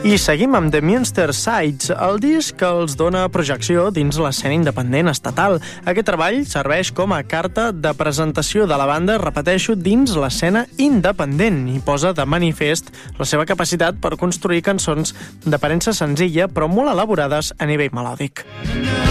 I seguim amb The Munster Sides, el disc que els dona projecció dins l'escena independent estatal. Aquest treball serveix com a carta de presentació de la banda, repeteixo, dins l'escena independent i posa de manifest la seva capacitat per construir cançons d'aparença senzilla però molt elaborades a nivell melòdic.